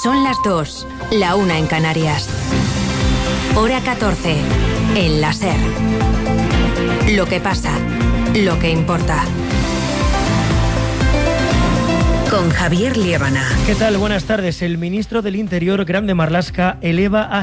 Son las 2, la 1 en Canarias. Hora 14, en la SER. Lo que pasa, lo que importa. Con Javier Liébana. ¿Qué tal? Buenas tardes. El ministro del Interior, Grande Marlaska, eleva a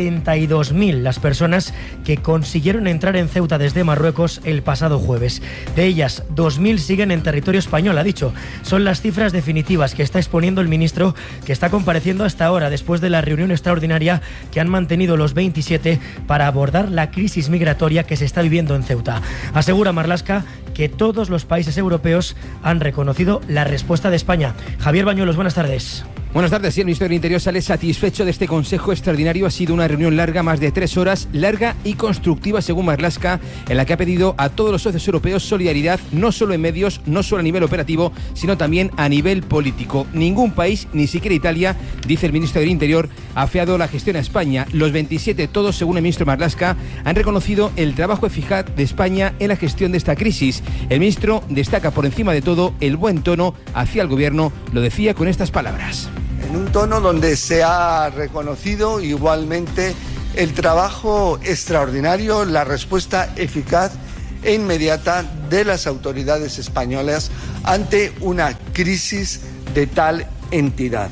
72.000 las personas que consiguieron entrar en Ceuta desde Marruecos el pasado jueves. De ellas, 2.000 siguen en territorio español, ha dicho. Son las cifras definitivas que está exponiendo el ministro, que está compareciendo hasta ahora después de la reunión extraordinaria que han mantenido los 27 para abordar la crisis migratoria que se está viviendo en Ceuta. Asegura Marlaska que todos los países europeos han reconocido la respuesta de España. Javier Bañuelos, buenas tardes. Buenas tardes. Sí, el ministro del Interior sale satisfecho de este consejo extraordinario. Ha sido una reunión larga, más de 3 horas, larga y constructiva, según Marlaska, en la que ha pedido a todos los socios europeos solidaridad, no solo en medios, no solo a nivel operativo, sino también a nivel político. Ningún país, ni siquiera Italia, dice el ministro del Interior, ha afeado la gestión a España. Los 27, todos, según el ministro Marlaska, han reconocido el trabajo eficaz de España en la gestión de esta crisis. El ministro destaca por encima de todo el buen tono hacia el gobierno. Lo decía con estas palabras. En un tono donde se ha reconocido igualmente el trabajo extraordinario, la respuesta eficaz e inmediata de las autoridades españolas ante una crisis de tal entidad.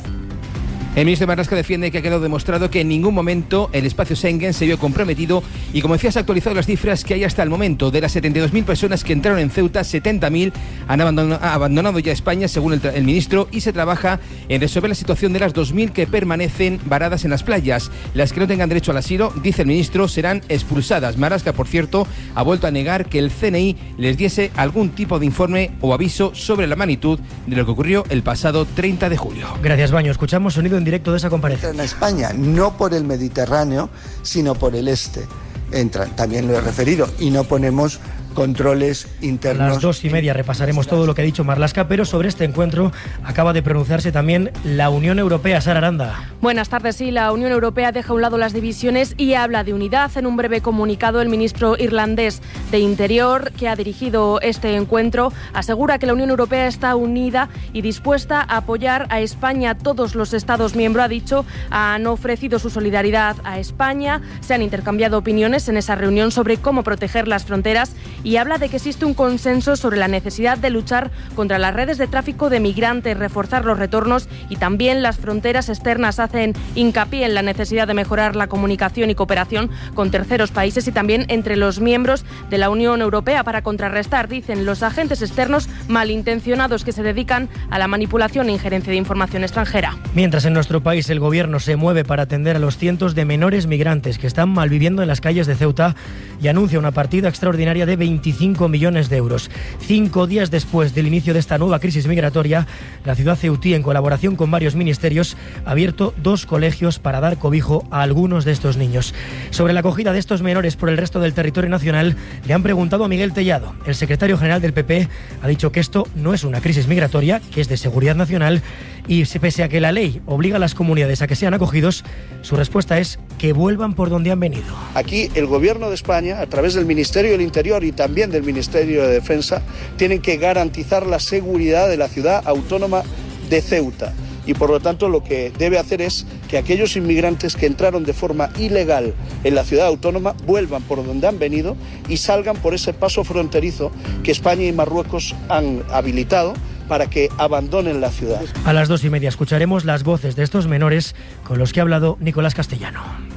El ministro Marlaska defiende que ha quedado demostrado que en ningún momento el espacio Schengen se vio comprometido y, como decía, se han actualizado las cifras que hay hasta el momento. De las 72.000 personas que entraron en Ceuta, 70.000 han abandonado ya España, según el ministro, y se trabaja en resolver la situación de las 2.000 que permanecen varadas en las playas. Las que no tengan derecho al asilo, dice el ministro, serán expulsadas. Marlaska, por cierto, ha vuelto a negar que el CNI les diese algún tipo de informe o aviso sobre la magnitud de lo que ocurrió el pasado 30 de julio. Gracias, Baño. Escuchamos sonido en directo de esa comparecencia. En España, no por el Mediterráneo, sino por el este. Entran, también lo he referido, y no ponemos controles internos. A las 2:30 repasaremos todo lo que ha dicho Marlaska, pero sobre este encuentro acaba de pronunciarse también la Unión Europea. Sara Aranda. Buenas tardes. Sí, la Unión Europea deja a un lado las divisiones y habla de unidad. En un breve comunicado, el ministro irlandés de Interior, que ha dirigido este encuentro, asegura que la Unión Europea está unida y dispuesta a apoyar a España. Todos los Estados miembros, ha dicho, han ofrecido su solidaridad a España. Se han intercambiado opiniones en esa reunión sobre cómo proteger las fronteras y habla de que existe un consenso sobre la necesidad de luchar contra las redes de tráfico de migrantes, reforzar los retornos y también las fronteras externas. Hacen hincapié en la necesidad de mejorar la comunicación y cooperación con terceros países y también entre los miembros de la Unión Europea para contrarrestar, dicen, los agentes externos malintencionados que se dedican a la manipulación e injerencia de información extranjera. Mientras en nuestro país el gobierno se mueve para atender a los cientos de menores migrantes que están malviviendo en las calles de Ceuta y anuncia una partida extraordinaria de 25 millones de euros. 5 días después del inicio de esta nueva crisis migratoria, la ciudad ceutí, en colaboración con varios ministerios, ha abierto 2 colegios para dar cobijo a algunos de estos niños. Sobre la acogida de estos menores por el resto del territorio nacional, le han preguntado a Miguel Tellado. El secretario general del PP ha dicho que esto no es una crisis migratoria, que es de seguridad nacional, y pese a que la ley obliga a las comunidades a que sean acogidos, su respuesta es que vuelvan por donde han venido. Aquí el Gobierno de España, a través del Ministerio del Interior y también del Ministerio de Defensa, tienen que garantizar la seguridad de la ciudad autónoma de Ceuta. Y por lo tanto lo que debe hacer es que aquellos inmigrantes que entraron de forma ilegal en la ciudad autónoma vuelvan por donde han venido y salgan por ese paso fronterizo que España y Marruecos han habilitado para que abandonen la ciudad. A las 2:30 escucharemos las voces de estos menores con los que ha hablado Nicolás Castellano.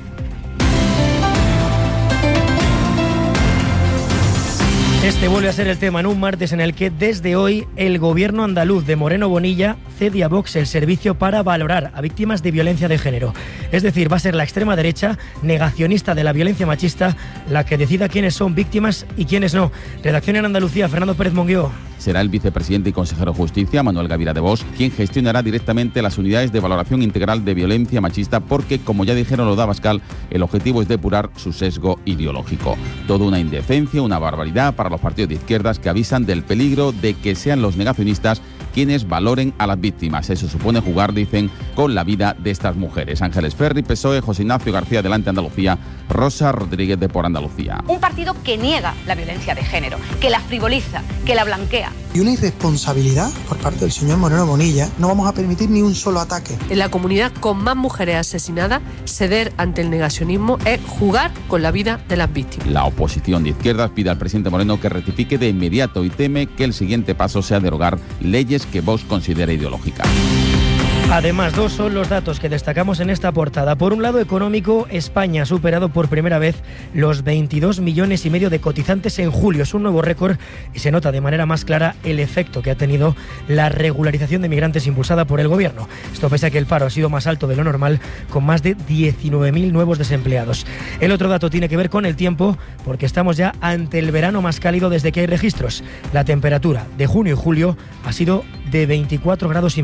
Este vuelve a ser el tema en un martes en el que desde hoy el gobierno andaluz de Moreno Bonilla cede a Vox el servicio para valorar a víctimas de violencia de género. Es decir, va a ser la extrema derecha, negacionista de la violencia machista, la que decida quiénes son víctimas y quiénes no. Redacción en Andalucía, Fernando Pérez Monguió. Será el vicepresidente y consejero de Justicia, Manuel Gavira de Bosch, quien gestionará directamente las unidades de valoración integral de violencia machista porque, como ya dijeron los de Abascal, el objetivo es depurar su sesgo ideológico. Toda una indecencia, una barbaridad para los partidos de izquierdas que avisan del peligro de que sean los negacionistas quienes valoren a las víctimas. Eso supone jugar, dicen, con la vida de estas mujeres. Ángeles Ferri, PSOE, José Ignacio García, Adelante Andalucía, Rosa Rodríguez de Por Andalucía. Un partido que niega la violencia de género, que la frivoliza, que la blanquea. y una irresponsabilidad por parte del señor Moreno Bonilla. No vamos a permitir ni un solo ataque. En la comunidad con más mujeres asesinadas, ceder ante el negacionismo es jugar con la vida de las víctimas. La oposición de izquierdas pide al presidente Moreno que rectifique de inmediato y teme que el siguiente paso sea derogar leyes que Vox considera ideológicas. Además, dos son los datos que destacamos en esta portada. Por un lado, económico, España ha superado por primera vez los 22,5 millones de cotizantes en julio. Es un nuevo récord y se nota de manera más clara el efecto que ha tenido la regularización de migrantes impulsada por el gobierno. Esto pese a que el paro ha sido más alto de lo normal, con más de 19.000 nuevos desempleados. El otro dato tiene que ver con el tiempo, porque estamos ya ante el verano más cálido desde que hay registros. La temperatura de junio y julio ha sido de 24,5 grados.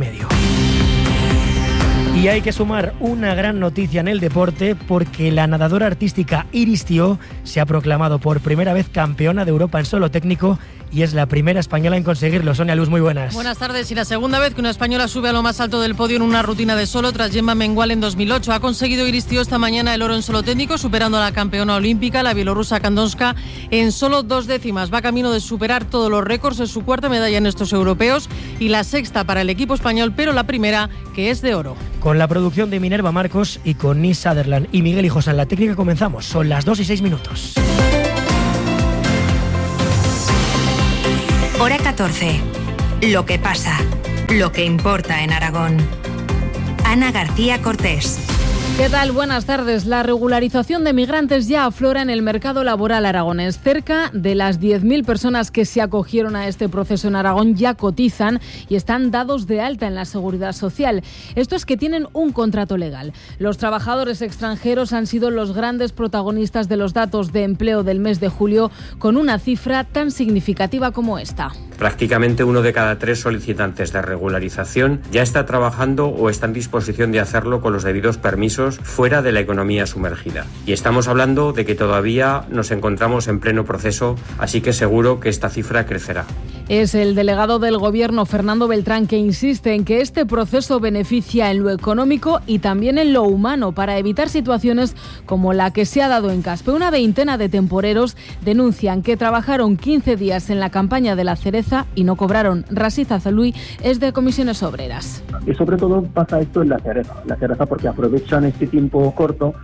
Y hay que sumar una gran noticia en el deporte, porque la nadadora artística Iris Tió se ha proclamado por primera vez campeona de Europa en solo técnico y es la primera española en conseguirlo. Sonia Luz, muy buenas. Buenas tardes. Y la segunda vez que una española sube a lo más alto del podio en una rutina de solo tras Gemma Mengual en 2008. Ha conseguido Iris Tió esta mañana el oro en solo técnico, superando a la campeona olímpica, la bielorrusa Kandonska, en solo 2 décimas. Va camino de superar todos los récords. Es su cuarta medalla en estos europeos y la sexta para el equipo español, pero la primera que es de oro. Con la producción de Minerva Marcos y con Nis Sutherland y Miguel Hijosa en la técnica comenzamos. Son las 2:06. Hora 14. Lo que pasa, lo que importa en Aragón. Ana García Cortés. ¿Qué tal? Buenas tardes. La regularización de migrantes ya aflora en el mercado laboral aragonés. Cerca de las 10.000 personas que se acogieron a este proceso en Aragón ya cotizan y están dados de alta en la Seguridad Social. Esto es que tienen un contrato legal. Los trabajadores extranjeros han sido los grandes protagonistas de los datos de empleo del mes de julio, con una cifra tan significativa como esta. Prácticamente 1 de cada 3 solicitantes de regularización ya está trabajando o está en disposición de hacerlo con los debidos permisos fuera de la economía sumergida. Y estamos hablando de que todavía nos encontramos en pleno proceso, así que seguro que esta cifra crecerá. Es el delegado del Gobierno, Fernando Beltrán, que insiste en que este proceso beneficia en lo económico y también en lo humano para evitar situaciones como la que se ha dado en Caspe. Una veintena de temporeros denuncian que trabajaron 15 días en la campaña de la cereza y no cobraron. Rasid Azalui es de Comisiones Obreras. Y sobre todo pasa esto en la cereza porque aprovechan este tiempo corto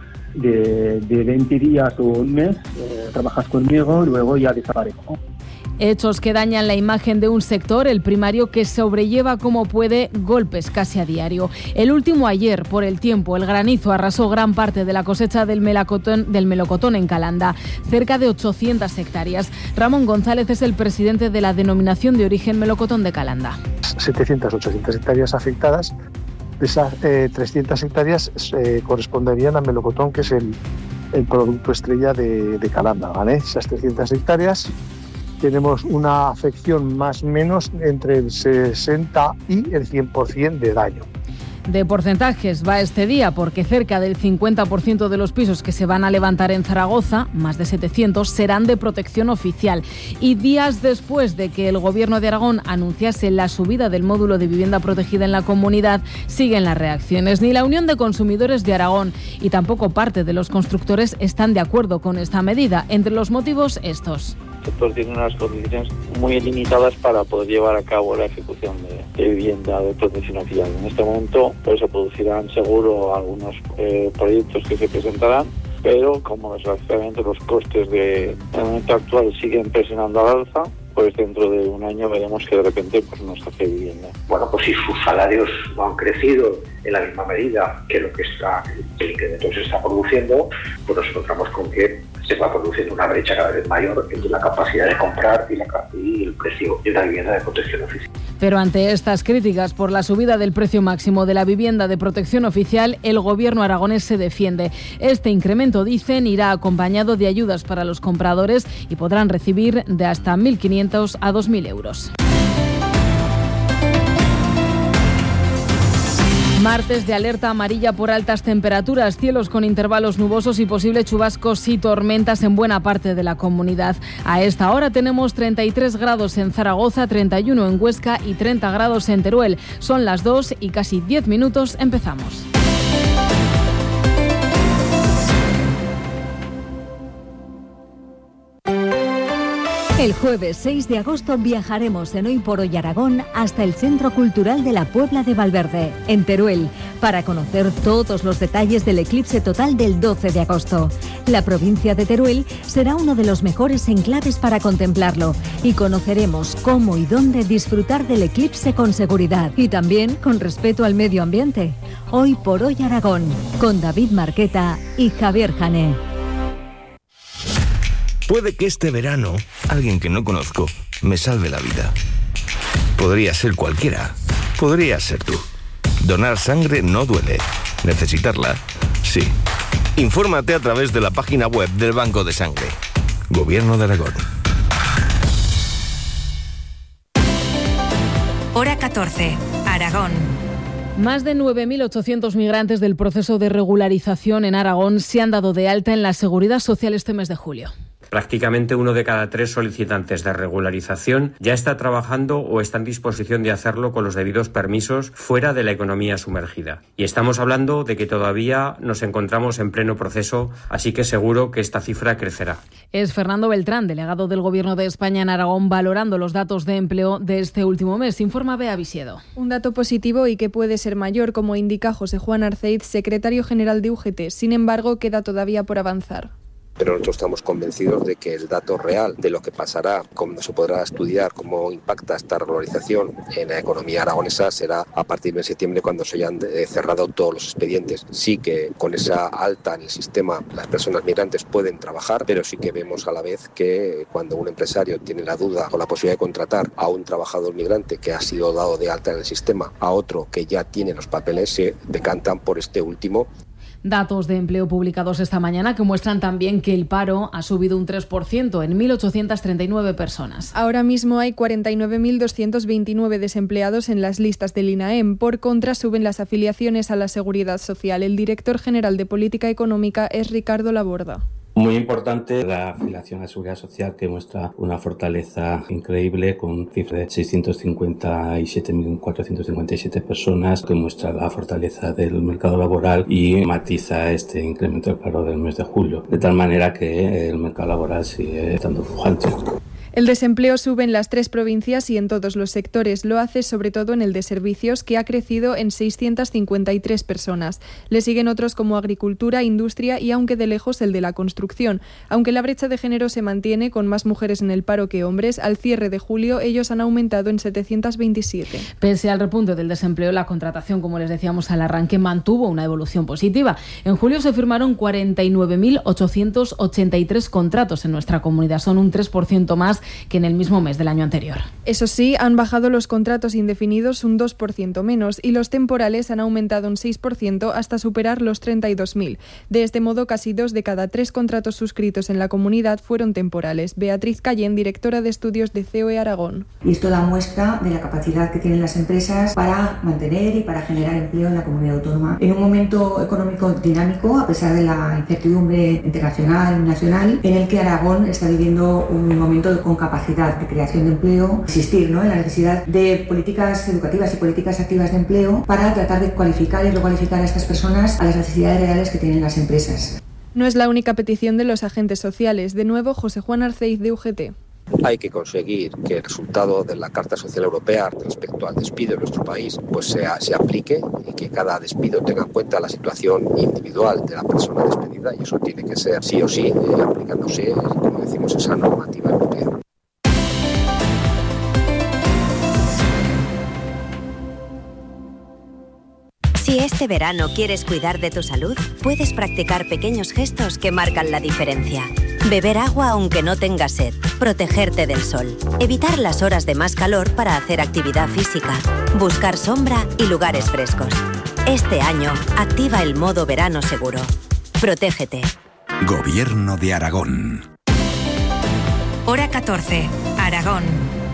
de 20 días o un mes, trabajas conmigo, luego ya desaparezco. Hechos que dañan la imagen de un sector, el primario, que sobrelleva como puede golpes casi a diario. El último ayer, por el tiempo, el granizo arrasó gran parte de la cosecha del melocotón en Calanda, cerca de 800 hectáreas. Ramón González es el presidente de la denominación de origen melocotón de Calanda. 700, 800 hectáreas afectadas. De esas 300 hectáreas corresponderían a melocotón, que es el producto estrella de Calanda, ¿vale? Esas 300 hectáreas tenemos una afección más o menos entre el 60 y el 100% de daño. De porcentajes va este día, porque cerca del 50% de los pisos que se van a levantar en Zaragoza, más de 700, serán de protección oficial. Y días después de que el Gobierno de Aragón anunciase la subida del módulo de vivienda protegida en la comunidad, siguen las reacciones. Ni la Unión de Consumidores de Aragón y tampoco parte de los constructores están de acuerdo con esta medida. Entre los motivos, estos. El sector tiene unas condiciones muy limitadas para poder llevar a cabo la ejecución de vivienda de protección oficial. En este momento pues se producirán seguro algunos proyectos que se presentarán, pero como desgraciadamente los costes del momento actual siguen presionando al alza, pues dentro de un año veremos que de repente pues no se hace vivienda. Bueno, pues si sus salarios no han crecido en la misma medida que lo que el incremento se está produciendo, pues nos encontramos con que se va produciendo una brecha cada vez mayor entre la capacidad de comprar y el precio de una vivienda de protección oficial. Pero ante estas críticas por la subida del precio máximo de la vivienda de protección oficial, el Gobierno aragonés se defiende. Este incremento, dicen, irá acompañado de ayudas para los compradores y podrán recibir de hasta 1.500 a 2.000 euros. Martes de alerta amarilla por altas temperaturas, cielos con intervalos nubosos y posibles chubascos y tormentas en buena parte de la comunidad. A esta hora tenemos 33 grados en Zaragoza, 31 en Huesca y 30 grados en Teruel. Son las 2 y casi 10 minutos, empezamos. El jueves 6 de agosto viajaremos en Hoy por Hoy Aragón hasta el Centro Cultural de la Puebla de Valverde, en Teruel, para conocer todos los detalles del eclipse total del 12 de agosto. La provincia de Teruel será uno de los mejores enclaves para contemplarlo y conoceremos cómo y dónde disfrutar del eclipse con seguridad y también con respeto al medio ambiente. Hoy por Hoy Aragón, con David Marqueta y Javier Jané. Puede que este verano alguien que no conozco me salve la vida. Podría ser cualquiera. Podría ser tú. Donar sangre no duele. Necesitarla, sí. Infórmate a través de la página web del Banco de Sangre. Gobierno de Aragón. Hora 14, Aragón. Más de 9.800 migrantes del proceso de regularización en Aragón se han dado de alta en la Seguridad Social este mes de julio. Prácticamente 1 de cada 3 solicitantes de regularización ya está trabajando o está en disposición de hacerlo con los debidos permisos fuera de la economía sumergida. Y estamos hablando de que todavía nos encontramos en pleno proceso, así que seguro que esta cifra crecerá. Es Fernando Beltrán, delegado del Gobierno de España en Aragón, valorando los datos de empleo de este último mes. Informa Bea Visiedo. Un dato positivo y que puede ser mayor, como indica José Juan Arceiz, secretario general de UGT. Sin embargo, queda todavía por avanzar. Pero nosotros estamos convencidos de que el dato real de lo que pasará, cómo se podrá estudiar, cómo impacta esta regularización en la economía aragonesa será a partir de septiembre, cuando se hayan cerrado todos los expedientes. Sí que con esa alta en el sistema las personas migrantes pueden trabajar, pero sí que vemos a la vez que cuando un empresario tiene la duda o la posibilidad de contratar a un trabajador migrante que ha sido dado de alta en el sistema a otro que ya tiene los papeles, se decantan por este último. Datos de empleo publicados esta mañana que muestran también que el paro ha subido un 3% en 1.839 personas. Ahora mismo hay 49.229 desempleados en las listas del INAEM. Por contra, suben las afiliaciones a la Seguridad Social. El director general de Política Económica es Ricardo Laborda. Muy importante la afiliación a la Seguridad Social, que muestra una fortaleza increíble con cifra de 657.457 personas, que muestra la fortaleza del mercado laboral y matiza este incremento del paro del mes de julio, de tal manera que el mercado laboral sigue estando pujante. El desempleo sube en las 3 provincias y en todos los sectores. Lo hace sobre todo en el de servicios, que ha crecido en 653 personas. Le siguen otros como agricultura, industria y, aunque de lejos, el de la construcción. Aunque la brecha de género se mantiene, con más mujeres en el paro que hombres, al cierre de julio ellos han aumentado en 727. Pese al repunte del desempleo, la contratación, como les decíamos al arranque, mantuvo una evolución positiva. En julio se firmaron 49.883 contratos en nuestra comunidad. Son un 3% más que en el mismo mes del año anterior. Eso sí, han bajado los contratos indefinidos un 2% menos y los temporales han aumentado un 6% hasta superar los 32.000. De este modo, casi 2 de cada 3 contratos suscritos en la comunidad fueron temporales. Beatriz Cayén, directora de estudios de COE Aragón. Y esto da muestra de la capacidad que tienen las empresas para mantener y para generar empleo en la comunidad autónoma. En un momento económico dinámico, a pesar de la incertidumbre internacional y nacional, en el que Aragón está viviendo un momento con capacidad de creación de empleo, insistir, en la necesidad de políticas educativas y políticas activas de empleo para tratar de cualificar y recualificar a estas personas a las necesidades reales que tienen las empresas. No es la única petición de los agentes sociales. De nuevo, José Juan Arceiz, de UGT. Hay que conseguir que el resultado de la Carta Social Europea respecto al despido en nuestro país se aplique y que cada despido tenga en cuenta la situación individual de la persona despedida, y eso tiene que ser sí o sí aplicándose, como decimos, esa normativa europea. Si este verano quieres cuidar de tu salud, puedes practicar pequeños gestos que marcan la diferencia. Beber agua aunque no tengas sed, protegerte del sol, evitar las horas de más calor para hacer actividad física, buscar sombra y lugares frescos. Este año, activa el modo verano seguro. Protégete. Gobierno de Aragón. Hora 14, Aragón.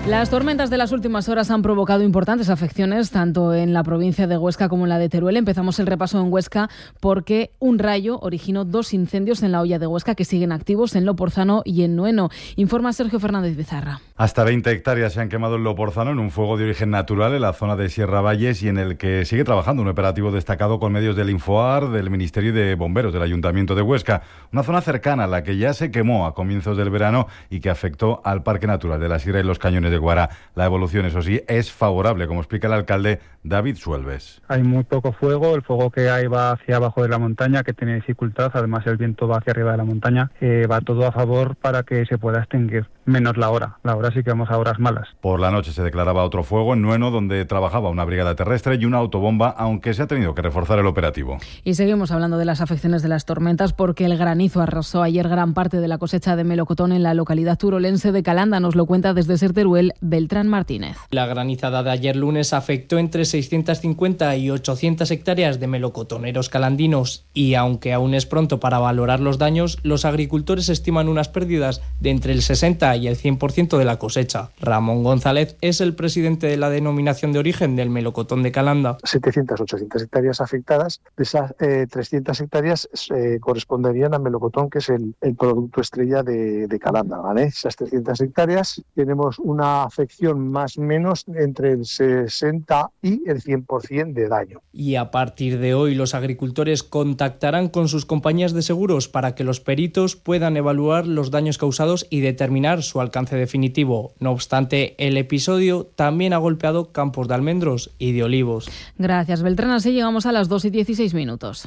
Las tormentas de las últimas horas han provocado importantes afecciones tanto en la provincia de Huesca como en la de Teruel. Empezamos el repaso en Huesca porque un rayo originó 2 incendios en la Hoya de Huesca que siguen activos en Loporzano y en Nueno. Informa Sergio Fernández Bizarra. Hasta 20 hectáreas se han quemado en Loporzano en un fuego de origen natural en la zona de Sierra Valles y en el que sigue trabajando un operativo destacado con medios del Infoar, del Ministerio de Bomberos del Ayuntamiento de Huesca. Una zona cercana a la que ya se quemó a comienzos del verano y que afectó al Parque Natural de la Sierra y los Cañones de Guara. La evolución, eso sí, es favorable, como explica el alcalde David Suelves. Hay muy poco fuego, el fuego que hay va hacia abajo de la montaña, que tiene dificultad, además el viento va hacia arriba de la montaña, va todo a favor para que se pueda extinguir, menos la hora sí que vamos a horas malas. Por la noche se declaraba otro fuego en Nueno, donde trabajaba una brigada terrestre y una autobomba, aunque se ha tenido que reforzar el operativo. Y seguimos hablando de las afecciones de las tormentas porque el granizo arrasó ayer gran parte de la cosecha de melocotón en la localidad turolense de Calanda. Nos lo cuenta desde Ser Teruel Beltrán Martínez. La granizada de ayer lunes afectó entre 650 y 800 hectáreas de melocotoneros calandinos y aunque aún es pronto para valorar los daños, los agricultores estiman unas pérdidas de entre el 60 y el 100% de la cosecha. Ramón González es el presidente de la denominación de origen del melocotón de Calanda. 700, 800 hectáreas afectadas, de esas 300 hectáreas corresponderían a melocotón, que es el producto estrella de Calanda, ¿vale? Esas 300 hectáreas tenemos una afección más o menos entre el 60 y el 100% de daño. Y a partir de hoy los agricultores contactarán con sus compañías de seguros para que los peritos puedan evaluar los daños causados y determinar su alcance definitivo. No obstante, el episodio también ha golpeado campos de almendros y de olivos. Gracias, Beltrán. Así llegamos a las 2:16.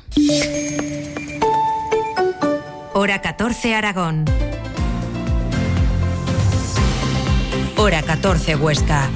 Hora 14 Aragón. Hora 14 Huesca.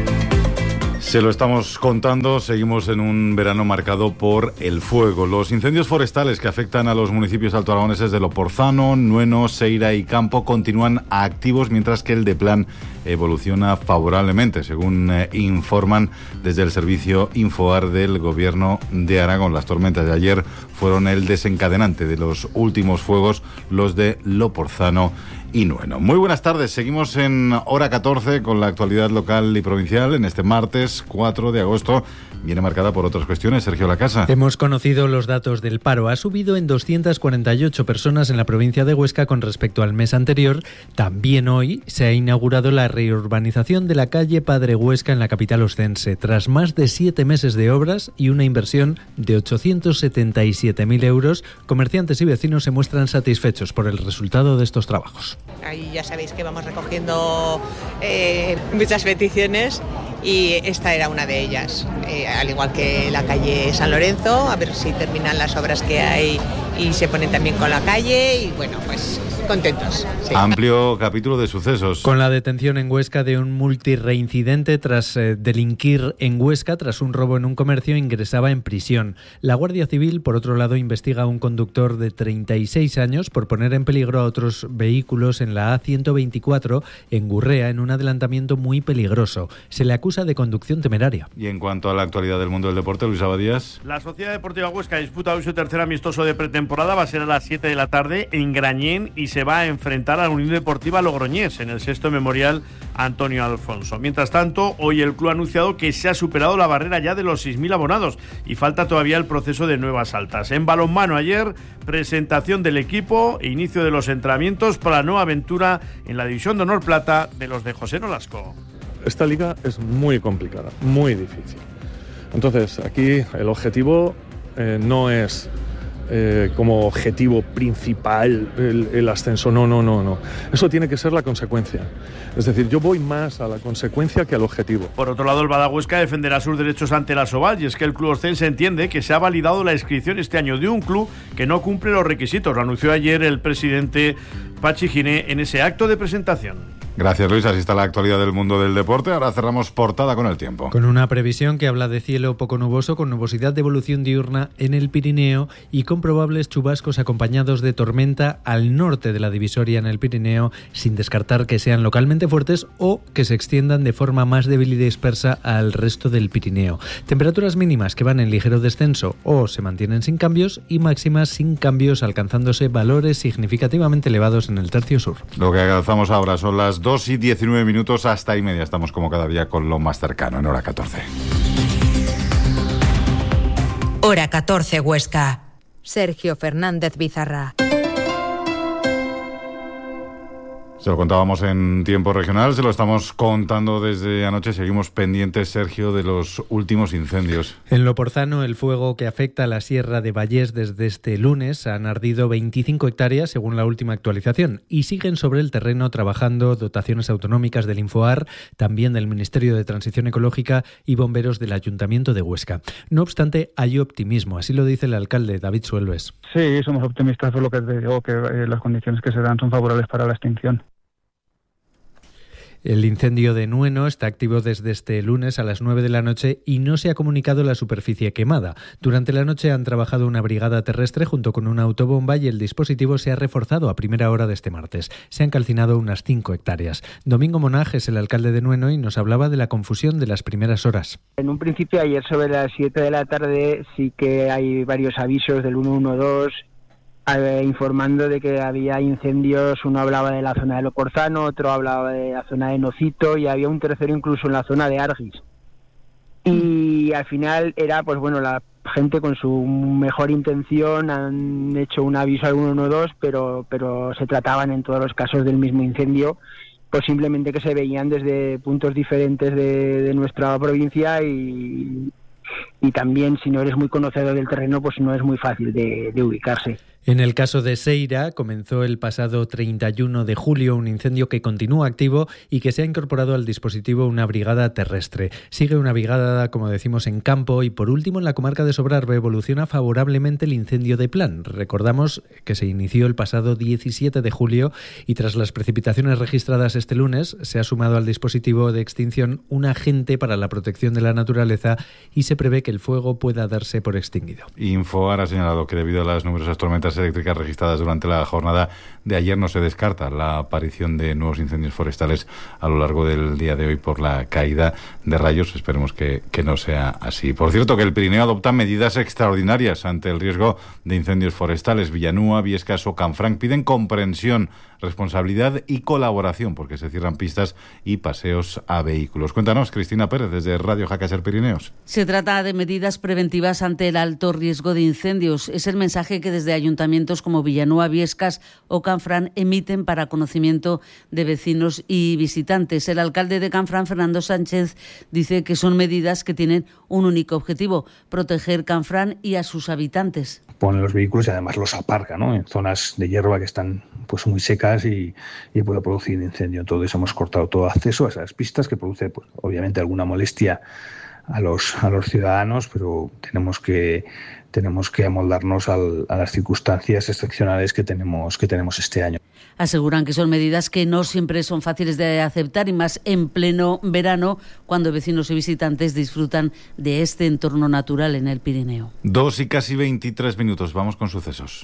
Se lo estamos contando, seguimos en un verano marcado por el fuego. Los incendios forestales que afectan a los municipios altoaragoneses de Loporzano, Nueno, Seira y Campo continúan activos, mientras que el de Plan evoluciona favorablemente, según informan desde el servicio Infoar del Gobierno de Aragón. Las tormentas de ayer fueron el desencadenante de los últimos fuegos, los de Loporzano y Nueno. Muy buenas tardes, seguimos en Hora 14 con la actualidad local y provincial en este martes 4 de agosto. Viene marcada por otras cuestiones. Sergio Lacasa. Hemos conocido los datos del paro. Ha subido en 248 personas en la provincia de Huesca con respecto al mes anterior. También hoy se ha inaugurado la reurbanización de la calle Padre Huesca en la capital oscense. Tras más de 7 meses de obras y una inversión de 877.000 euros, comerciantes y vecinos se muestran satisfechos por el resultado de estos trabajos. Ahí ya sabéis que vamos recogiendo muchas peticiones y esta era una de ellas. Al igual que la calle San Lorenzo, a ver si terminan las obras que hay y se ponen también con la calle y bueno, pues contentos. Sí. Amplio capítulo de sucesos. Con la detención en Huesca de un multirreincidente tras delinquir en Huesca tras un robo en un comercio, ingresaba en prisión. La Guardia Civil, por otro lado, investiga a un conductor de 36 años por poner en peligro a otros vehículos en la A124 en Gurrea en un adelantamiento muy peligroso. Se le acusa de conducción temeraria. Y en cuanto a la actualidad del mundo del deporte, Luis Abadías. La Sociedad Deportiva Huesca disputa hoy su tercer amistoso de pretemporada. Va a ser a las 7 de la tarde en Grañén y se va a enfrentar a la Unión Deportiva Logroñés en el sexto memorial Antonio Alfonso. Mientras tanto, hoy el club ha anunciado que se ha superado la barrera ya de los 6.000 abonados y falta todavía el proceso de nuevas altas. En balonmano ayer, presentación del equipo e inicio de los entrenamientos para la nueva aventura en la División de Honor Plata de los de José Nolasco. Esta liga es muy complicada, muy difícil. Entonces, aquí el objetivo no es como objetivo principal el ascenso, no. Eso tiene que ser la consecuencia. Es decir, yo voy más a la consecuencia que al objetivo. Por otro lado, el Bada Huesca defenderá sus derechos ante la Soval y es que el club oscense entiende que se ha validado la inscripción este año de un club que no cumple los requisitos. Lo anunció ayer el presidente Pachi Giné en ese acto de presentación. Gracias, Luis. Así está la actualidad del mundo del deporte. Ahora cerramos portada con el tiempo. Con una previsión que habla de cielo poco nuboso, con nubosidad de evolución diurna en el Pirineo y con probables chubascos acompañados de tormenta al norte de la divisoria en el Pirineo, sin descartar que sean localmente fuertes o que se extiendan de forma más débil y dispersa al resto del Pirineo. Temperaturas mínimas que van en ligero descenso o se mantienen sin cambios y máximas sin cambios, alcanzándose valores significativamente elevados en el tercio sur. Lo que alcanzamos ahora son las 2:19, hasta y media. Estamos como cada día con lo más cercano, en hora 14. Hora 14, Huesca. Sergio Fernández Bizarra. Se lo contábamos en tiempo regional, se lo estamos contando desde anoche. Seguimos pendientes, Sergio, de los últimos incendios. En Loporzano, el fuego que afecta a la Sierra de Vallés desde este lunes han ardido 25 hectáreas según la última actualización y siguen sobre el terreno trabajando dotaciones autonómicas del Infoar, también del Ministerio de Transición Ecológica y bomberos del Ayuntamiento de Huesca. No obstante, hay optimismo, así lo dice el alcalde David Suelves. Sí, somos optimistas por lo que te digo, que las condiciones que se dan son favorables para la extinción. El incendio de Nueno está activo desde este lunes a las 9 de la noche y no se ha comunicado la superficie quemada. Durante la noche han trabajado una brigada terrestre junto con una autobomba y el dispositivo se ha reforzado a primera hora de este martes. Se han calcinado unas 5 hectáreas. Domingo Monaj es el alcalde de Nueno y nos hablaba de la confusión de las primeras horas. En un principio, ayer sobre las 7 de la tarde, sí que hay varios avisos del 112, informando de que había incendios. Uno hablaba de la zona de Loporzano, otro hablaba de la zona de Nocito y había un tercero incluso en la zona de Argis. Y al final era, pues bueno, la gente con su mejor intención han hecho un aviso al 112, pero se trataban en todos los casos del mismo incendio, pues simplemente que se veían desde puntos diferentes de nuestra provincia y también, si no eres muy conocedor del terreno, pues no es muy fácil de ubicarse. En el caso de Seira, comenzó el pasado 31 de julio un incendio que continúa activo y que se ha incorporado al dispositivo una brigada terrestre. Sigue una brigada, como decimos, en campo y, por último, en la comarca de Sobrarbe evoluciona favorablemente el incendio de Plan. Recordamos que se inició el pasado 17 de julio y tras las precipitaciones registradas este lunes se ha sumado al dispositivo de extinción un agente para la protección de la naturaleza y se prevé que el fuego pueda darse por extinguido. Infoar ha señalado que debido a las numerosas tormentas eléctricas registradas durante la jornada de ayer no se descarta la aparición de nuevos incendios forestales a lo largo del día de hoy por la caída de rayos. Esperemos que no sea así. Por cierto, que el Pirineo adopta medidas extraordinarias ante el riesgo de incendios forestales. Villanúa, Viescas o Canfranc piden comprensión, responsabilidad y colaboración porque se cierran pistas y paseos a vehículos. Cuéntanos, Cristina Pérez, desde Radio Jaca Pirineos. Se trata de medidas preventivas ante el alto riesgo de incendios. Es el mensaje que desde ayuntamientos como Villanúa, Viescas o Canfranc emiten para conocimiento de vecinos y visitantes. El alcalde de Canfranc, Fernando Sánchez, dice que son medidas que tienen un único objetivo: proteger Canfranc y a sus habitantes. Ponen los vehículos y además los aparca, ¿no?, en zonas de hierba que están pues muy secas y puede producir incendio. Entonces hemos cortado todo acceso a esas pistas, que produce pues, obviamente alguna molestia a los ciudadanos, pero tenemos que amoldarnos a las circunstancias excepcionales que tenemos este año. Aseguran que son medidas que no siempre son fáciles de aceptar y más en pleno verano, cuando vecinos y visitantes disfrutan de este entorno natural en el Pirineo. 2:23. Vamos con sucesos.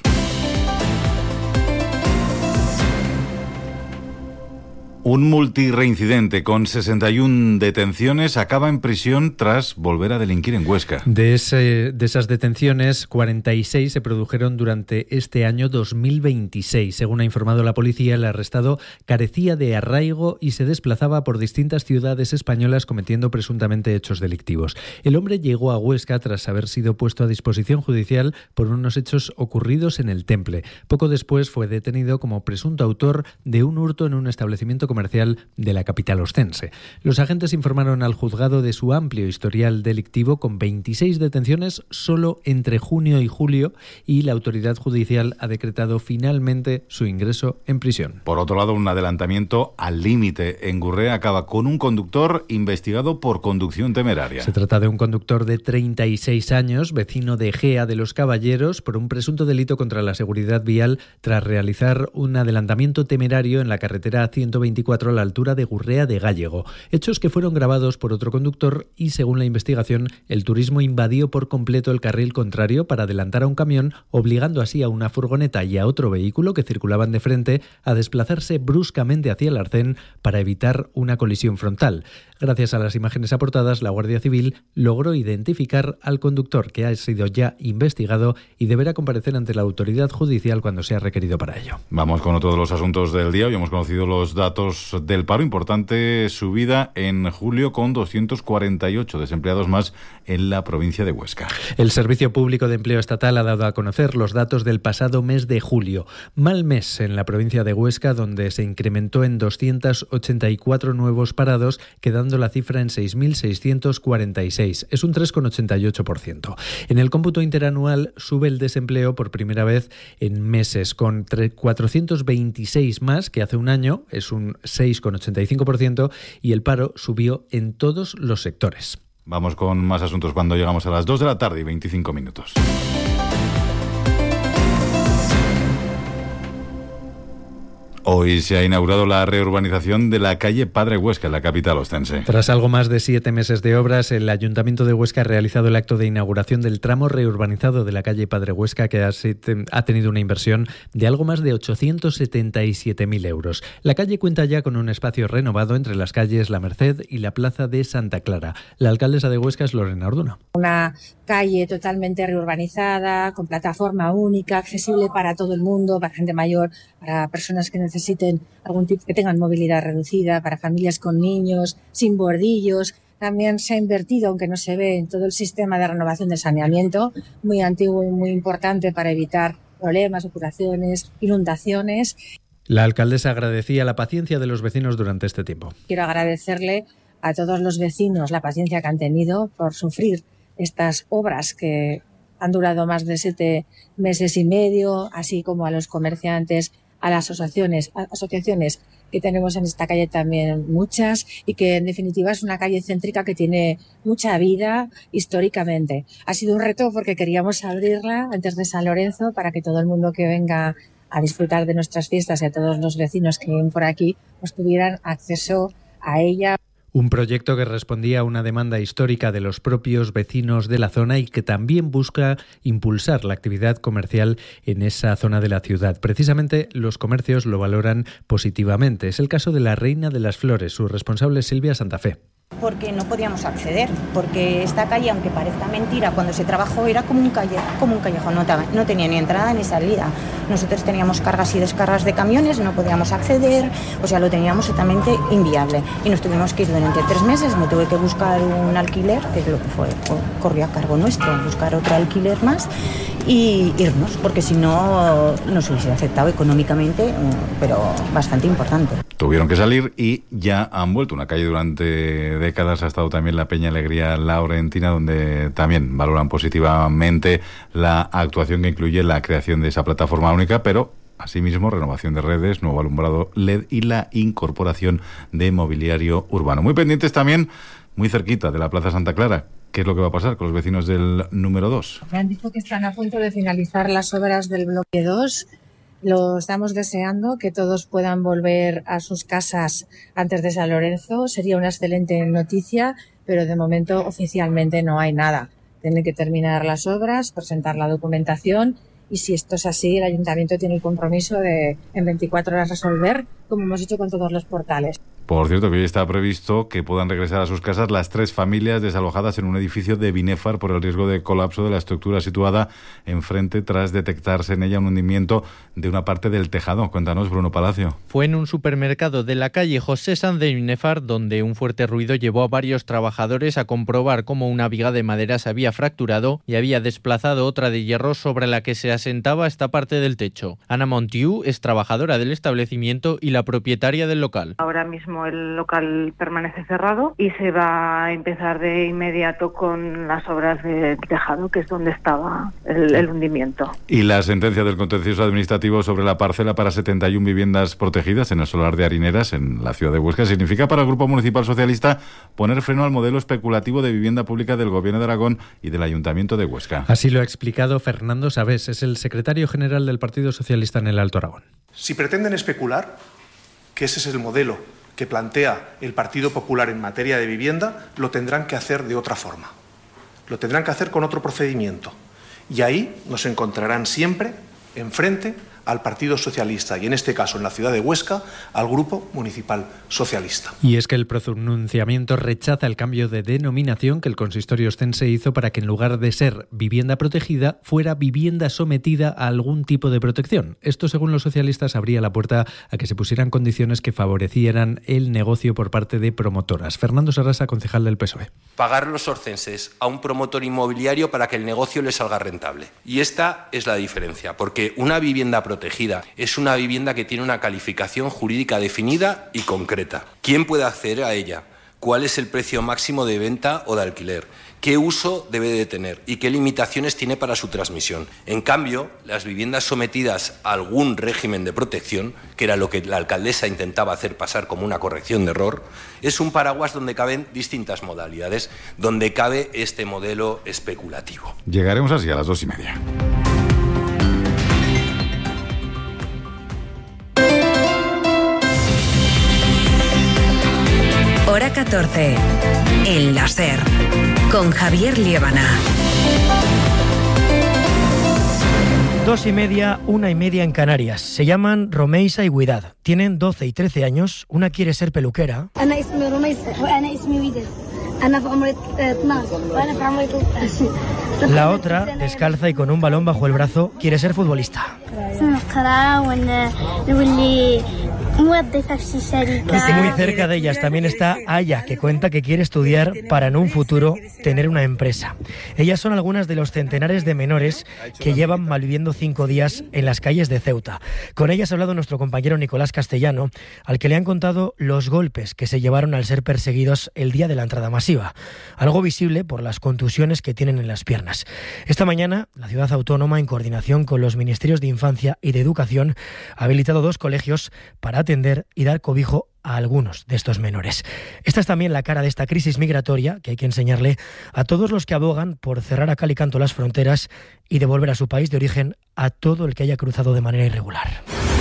Un multireincidente con 61 detenciones acaba en prisión tras volver a delinquir en Huesca. De esas detenciones, 46 se produjeron durante este año 2026. Según ha informado la policía, el arrestado carecía de arraigo y se desplazaba por distintas ciudades españolas cometiendo presuntamente hechos delictivos. El hombre llegó a Huesca tras haber sido puesto a disposición judicial por unos hechos ocurridos en el Temple. Poco después fue detenido como presunto autor de un hurto en un establecimiento comercial de la capital ostense. Los agentes informaron al juzgado de su amplio historial delictivo con 26 detenciones solo entre junio y julio y la autoridad judicial ha decretado finalmente su ingreso en prisión. Por otro lado, un adelantamiento al límite en Gurrea acaba con un conductor investigado por conducción temeraria. Se trata de un conductor de 36 años, vecino de Egea de los Caballeros, por un presunto delito contra la seguridad vial tras realizar un adelantamiento temerario en la carretera 124 a la altura de Gurrea de Gállego. Hechos que fueron grabados por otro conductor y, según la investigación, el turismo invadió por completo el carril contrario para adelantar a un camión, obligando así a una furgoneta y a otro vehículo que circulaban de frente a desplazarse bruscamente hacia el arcén para evitar una colisión frontal. Gracias a las imágenes aportadas, la Guardia Civil logró identificar al conductor, que ha sido ya investigado y deberá comparecer ante la autoridad judicial cuando sea requerido para ello. Vamos con otro de los asuntos del día. Hoy hemos conocido los datos del paro. Importante subida en julio con 248 desempleados más en la provincia de Huesca. El Servicio Público de Empleo Estatal ha dado a conocer los datos del pasado mes de julio. Mal mes en la provincia de Huesca, donde se incrementó en 284 nuevos parados, quedando la cifra en 6.646. Es un 3,88%. En el cómputo interanual sube el desempleo por primera vez en meses, con 426 más que hace un año, es un 6,85%, y el paro subió en todos los sectores. Vamos con más asuntos cuando llegamos a las 2 de la tarde y 25 minutos. Hoy se ha inaugurado la reurbanización de la calle Padre Huesca, en la capital ostense. Tras algo más de 7 meses de obras, el Ayuntamiento de Huesca ha realizado el acto de inauguración del tramo reurbanizado de la calle Padre Huesca, que ha tenido una inversión de algo más de 877.000 euros. La calle cuenta ya con un espacio renovado entre las calles La Merced y la Plaza de Santa Clara. La alcaldesa de Huesca es Lorena Orduna. Una calle totalmente reurbanizada, con plataforma única, accesible para todo el mundo, para gente mayor, para personas que necesiten algún tipo, que tengan movilidad reducida, para familias con niños, sin bordillos. También se ha invertido, aunque no se ve, en todo el sistema de renovación del saneamiento, muy antiguo y muy importante para evitar problemas, operaciones, inundaciones. La alcaldesa agradecía la paciencia de los vecinos durante este tiempo. Quiero agradecerle a todos los vecinos la paciencia que han tenido por sufrir estas obras que han durado más de 7 meses y medio, así como a los comerciantes, a las asociaciones que tenemos en esta calle también muchas, y que en definitiva es una calle céntrica que tiene mucha vida históricamente. Ha sido un reto porque queríamos abrirla antes de San Lorenzo para que todo el mundo que venga a disfrutar de nuestras fiestas y a todos los vecinos que viven por aquí pues tuvieran acceso a ella. Un proyecto que respondía a una demanda histórica de los propios vecinos de la zona y que también busca impulsar la actividad comercial en esa zona de la ciudad. Precisamente los comercios lo valoran positivamente. Es el caso de la Reina de las Flores. Su responsable es Silvia Santa Fe. Porque no podíamos acceder, porque esta calle, aunque parezca mentira, cuando se trabajó era como un callejón, no tenía ni entrada ni salida. Nosotros teníamos cargas y descargas de camiones, no podíamos acceder, o sea, lo teníamos totalmente inviable. Y nos tuvimos que ir durante 3 meses, me tuve que buscar un alquiler, que es lo que corrió a cargo nuestro, buscar otro alquiler más y irnos, porque si no nos hubiese afectado económicamente, pero bastante importante. Tuvieron que salir y ya han vuelto. Una calle durante décadas ha estado también la Peña Alegría Laurentina, donde también valoran positivamente la actuación que incluye la creación de esa plataforma única, pero asimismo renovación de redes, nuevo alumbrado LED y la incorporación de mobiliario urbano. Muy pendientes también, muy cerquita de la Plaza Santa Clara. ¿Qué es lo que va a pasar con los vecinos del número 2? Me han dicho que están a punto de finalizar las obras del bloque 2. Lo estamos deseando, que todos puedan volver a sus casas antes de San Lorenzo. Sería una excelente noticia, pero de momento oficialmente no hay nada. Tienen que terminar las obras, presentar la documentación y si esto es así, el Ayuntamiento tiene el compromiso de en 24 horas resolver, como hemos hecho con todos los portales. Por cierto, que hoy está previsto que puedan regresar a sus casas las 3 familias desalojadas en un edificio de Binefar por el riesgo de colapso de la estructura situada enfrente tras detectarse en ella un hundimiento de una parte del tejado. Cuéntanos, Bruno Palacio. Fue en un supermercado de la calle José Sanz de Binefar donde un fuerte ruido llevó a varios trabajadores a comprobar cómo una viga de madera se había fracturado y había desplazado otra de hierro sobre la que se asentaba esta parte del techo. Ana Montiú es trabajadora del establecimiento y la propietaria del local. Ahora mismo el local permanece cerrado y se va a empezar de inmediato con las obras de tejado, que es donde estaba el hundimiento. Y la sentencia del contencioso administrativo sobre la parcela para 71 viviendas protegidas en el solar de Harineras, en la ciudad de Huesca, significa para el Grupo Municipal Socialista poner freno al modelo especulativo de vivienda pública del Gobierno de Aragón y del Ayuntamiento de Huesca. Así lo ha explicado Fernando Sabés, es el secretario general del Partido Socialista en el Alto Aragón. Si pretenden especular, que ese es el modelo que plantea el Partido Popular en materia de vivienda, lo tendrán que hacer de otra forma. Lo tendrán que hacer con otro procedimiento. Y ahí nos encontrarán siempre enfrente al Partido Socialista y en este caso en la ciudad de Huesca al Grupo Municipal Socialista. Y es que el pronunciamiento rechaza el cambio de denominación que el consistorio ostense hizo para que en lugar de ser vivienda protegida fuera vivienda sometida a algún tipo de protección. Esto, según los socialistas, abría la puerta a que se pusieran condiciones que favorecieran el negocio por parte de promotoras. Fernando Sarrasa, concejal del PSOE. Pagar los orcenses a un promotor inmobiliario para que el negocio le salga rentable. Y esta es la diferencia, porque una vivienda protegida es una vivienda que tiene una calificación jurídica definida y concreta. ¿Quién puede acceder a ella? ¿Cuál es el precio máximo de venta o de alquiler? ¿Qué uso debe de tener? ¿Y qué limitaciones tiene para su transmisión? En cambio, las viviendas sometidas a algún régimen de protección, que era lo que la alcaldesa intentaba hacer pasar como una corrección de error, es un paraguas donde caben distintas modalidades, donde cabe este modelo especulativo. Llegaremos así a las 2:30. Hora 14. El láser. Con Javier Liébana. 2:30, 1:30 en Canarias. Se llaman Romeisa y Widad. Tienen 12 y 13 años. Una quiere ser peluquera. La otra, descalza y con un balón bajo el brazo, quiere ser futbolista. Muy cerca de ellas también está Aya, que cuenta que quiere estudiar para en un futuro tener una empresa. Ellas son algunas de los centenares de menores que llevan malviviendo 5 días en las calles de Ceuta. Con ellas ha hablado nuestro compañero Nicolás Castellano, al que le han contado los golpes que se llevaron al ser perseguidos el día de la entrada masiva. Algo visible por las contusiones que tienen en las piernas. Esta mañana, la ciudad autónoma, en coordinación con los ministerios de Infancia y de Educación, ha habilitado 2 colegios para atender y dar cobijo a algunos de estos menores. Esta es también la cara de esta crisis migratoria que hay que enseñarle a todos los que abogan por cerrar a cal y canto las fronteras y devolver a su país de origen a todo el que haya cruzado de manera irregular.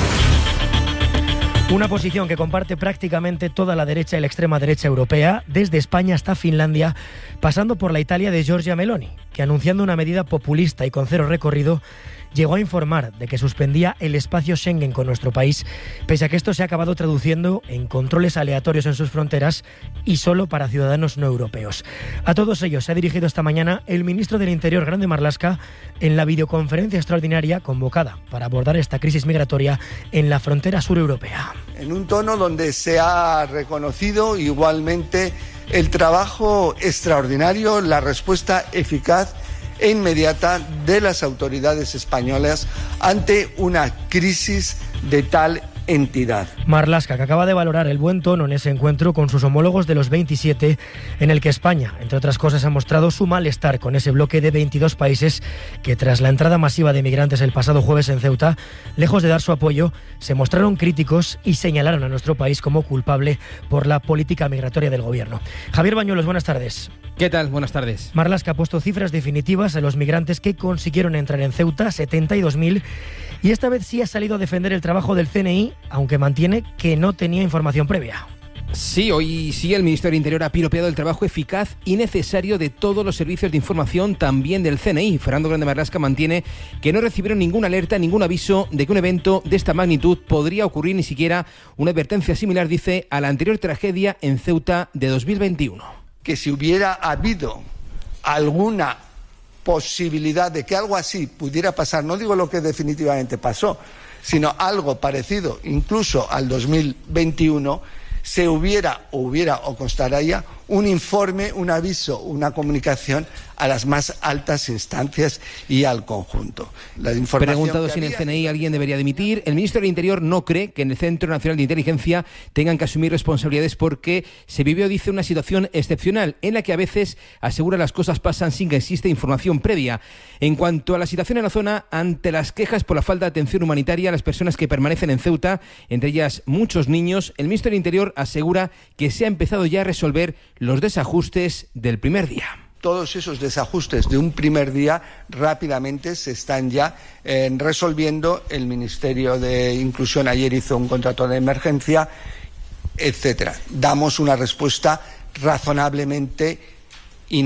Una posición que comparte prácticamente toda la derecha y la extrema derecha europea, desde España hasta Finlandia, pasando por la Italia de Giorgia Meloni, que anunciando una medida populista y con cero recorrido, llegó a informar de que suspendía el espacio Schengen con nuestro país, pese a que esto se ha acabado traduciendo en controles aleatorios en sus fronteras y solo para ciudadanos no europeos. A todos ellos se ha dirigido esta mañana el ministro del Interior, Grande Marlaska, en la videoconferencia extraordinaria convocada para abordar esta crisis migratoria en la frontera sureuropea. En un tono donde se ha reconocido igualmente el trabajo extraordinario, la respuesta eficaz e inmediata de las autoridades españolas ante una crisis de tal entidad. Marlaska, que acaba de valorar el buen tono en ese encuentro con sus homólogos de los 27, en el que España, entre otras cosas, ha mostrado su malestar con ese bloque de 22 países que, tras la entrada masiva de migrantes el pasado jueves en Ceuta, lejos de dar su apoyo, se mostraron críticos y señalaron a nuestro país como culpable por la política migratoria del gobierno. Javier Bañuelos, buenas tardes. ¿Qué tal? Buenas tardes. Marlaska ha puesto cifras definitivas a los migrantes que consiguieron entrar en Ceuta, 72.000, y esta vez sí ha salido a defender el trabajo del CNI, aunque mantiene que no tenía información previa. Sí, hoy sí el Ministerio del Interior ha piropeado el trabajo eficaz y necesario de todos los servicios de información, también del CNI. Fernando Grande Marlaska mantiene que no recibieron ninguna alerta, ningún aviso de que un evento de esta magnitud podría ocurrir, ni siquiera una advertencia similar, dice, a la anterior tragedia en Ceuta de 2021. Que si hubiera habido alguna posibilidad de que algo así pudiera pasar, no digo lo que definitivamente pasó, sino algo parecido incluso al 2021, se hubiera o constaría un informe, un aviso, una comunicación a las más altas instancias y al conjunto. Preguntado si en el CNI alguien debería dimitir, el ministro del Interior no cree que en el Centro Nacional de Inteligencia tengan que asumir responsabilidades porque se vivió, dice, una situación excepcional en la que a veces, asegura, las cosas pasan sin que exista información previa. En cuanto a la situación en la zona, ante las quejas por la falta de atención humanitaria a las personas que permanecen en Ceuta, entre ellas muchos niños, el ministro del Interior asegura que se ha empezado ya a resolver los desajustes del primer día. Todos esos desajustes de un primer día rápidamente se están ya resolviendo. El Ministerio de Inclusión ayer hizo un contrato de emergencia, etcétera. Damos una respuesta razonablemente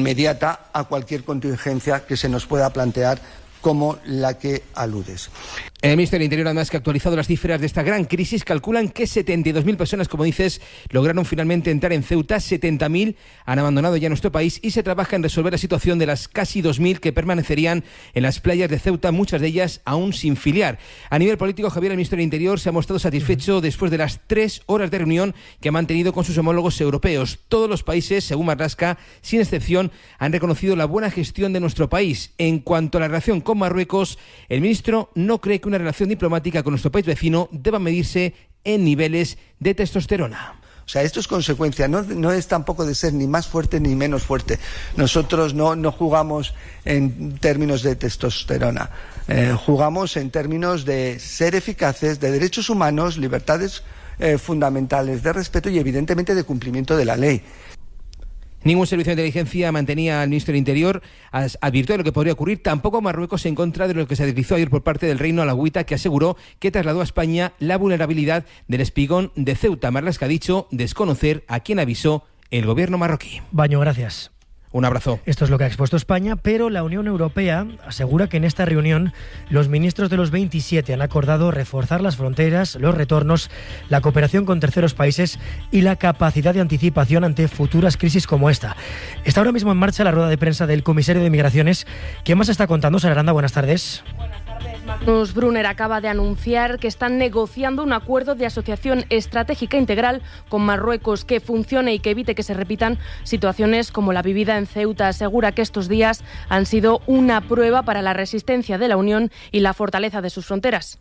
inmediata a cualquier contingencia que se nos pueda plantear, como la que aludes. El Ministerio del Interior, además, que ha actualizado las cifras de esta gran crisis, calculan que 72.000 personas, como dices, lograron finalmente entrar en Ceuta, 70.000 han abandonado ya nuestro país y se trabaja en resolver la situación de las casi 2.000 que permanecerían en las playas de Ceuta, muchas de ellas aún sin filiar. A nivel político, Javier, el Ministerio del Interior se ha mostrado satisfecho después de las 3 horas de reunión que ha mantenido con sus homólogos europeos. Todos los países, según Marlaska, sin excepción, han reconocido la buena gestión de nuestro país. En cuanto a la relación con Marruecos, el ministro no cree que una relación diplomática con nuestro país vecino deba medirse en niveles de testosterona. O sea, esto es consecuencia, no es tampoco de ser ni más fuerte ni menos fuerte. Nosotros no jugamos en términos de testosterona, jugamos en términos de ser eficaces, de derechos humanos, libertades fundamentales, de respeto y evidentemente de cumplimiento de la ley. Ningún servicio de inteligencia mantenía al ministro del Interior, advirtió de lo que podría ocurrir, tampoco Marruecos, en contra de lo que se deslizó ayer por parte del Reino Alauita, que aseguró que trasladó a España la vulnerabilidad del espigón de Ceuta. Marlaska ha dicho desconocer a quién avisó el gobierno marroquí. Baño, gracias. Un abrazo. Esto es lo que ha expuesto España, pero la Unión Europea asegura que en esta reunión los ministros de los 27 han acordado reforzar las fronteras, los retornos, la cooperación con terceros países y la capacidad de anticipación ante futuras crisis como esta. Está ahora mismo en marcha la rueda de prensa del comisario de Migraciones. ¿Qué más está contando, Sara Aranda? Buenas tardes. Magnus Brunner acaba de anunciar que están negociando un acuerdo de asociación estratégica integral con Marruecos que funcione y que evite que se repitan situaciones como la vivida en Ceuta. Asegura que estos días han sido una prueba para la resistencia de la Unión y la fortaleza de sus fronteras.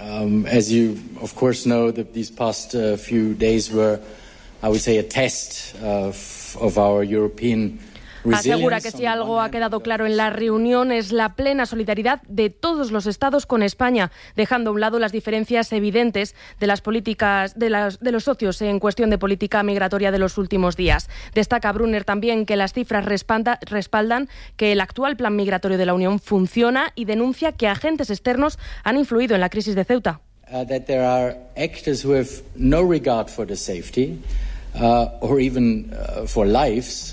As you of course know, these past few days were, I would say, a test of our European. Asegura que si algo ha quedado claro en la reunión es la plena solidaridad de todos los estados con España, dejando a un lado las diferencias evidentes de las políticas de los socios en cuestión de política migratoria de los últimos días. Destaca Brunner también que las cifras respaldan que el actual plan migratorio de la Unión funciona y denuncia que agentes externos han influido en la crisis de Ceuta. That there are actors who have no regard for the safety or even for lives.